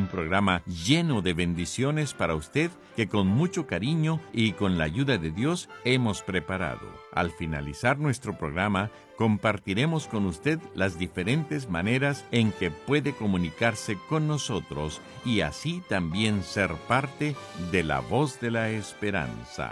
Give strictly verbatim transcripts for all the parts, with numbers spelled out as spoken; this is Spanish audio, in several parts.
programa lleno de bendiciones para usted que con mucho cariño y con la ayuda de Dios hemos preparado. Al finalizar nuestro programa, compartiremos con usted las diferentes maneras en que puede comunicarse con nosotros y así también ser parte de la voz de la esperanza.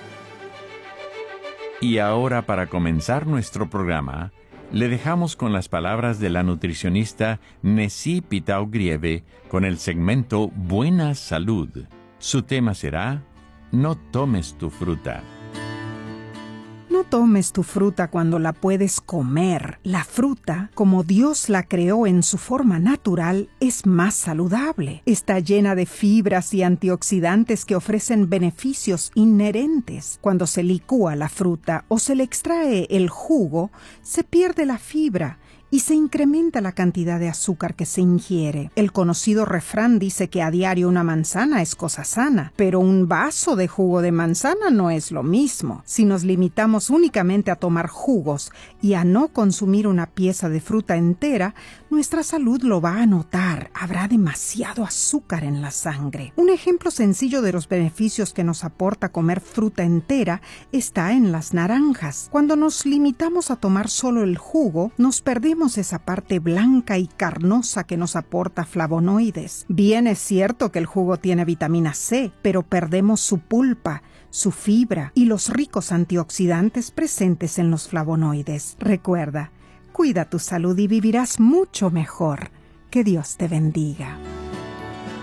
Y ahora, para comenzar nuestro programa, le dejamos con las palabras de la nutricionista Nessie Pitao-Grieve con el segmento Buena Salud. Su tema será No tomes tu fruta. No tomes tu fruta cuando la puedes comer. La fruta, como Dios la creó en su forma natural, es más saludable. Está llena de fibras y antioxidantes que ofrecen beneficios inherentes. Cuando se licúa la fruta o se le extrae el jugo, se pierde la fibra y se incrementa la cantidad de azúcar que se ingiere. El conocido refrán dice que a diario una manzana es cosa sana, pero un vaso de jugo de manzana no es lo mismo. Si nos limitamos únicamente a tomar jugos y a no consumir una pieza de fruta entera, nuestra salud lo va a notar. Habrá demasiado azúcar en la sangre. Un ejemplo sencillo de los beneficios que nos aporta comer fruta entera está en las naranjas. Cuando nos limitamos a tomar solo el jugo, nos perdemos esa parte blanca y carnosa que nos aporta flavonoides. Bien es cierto que el jugo tiene vitamina C, pero perdemos su pulpa, su fibra y los ricos antioxidantes presentes en los flavonoides. Recuerda, cuida tu salud y vivirás mucho mejor. Que Dios te bendiga.